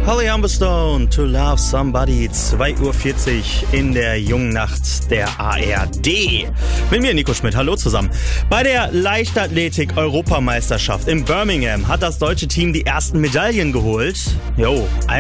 Holly Humberstone, To Love Somebody, 2:40 Uhr in der jungen Nacht der ARD. Mit mir Nico Schmidt, hallo zusammen. Bei der Leichtathletik-Europameisterschaft in Birmingham hat das deutsche Team die ersten Medaillen geholt.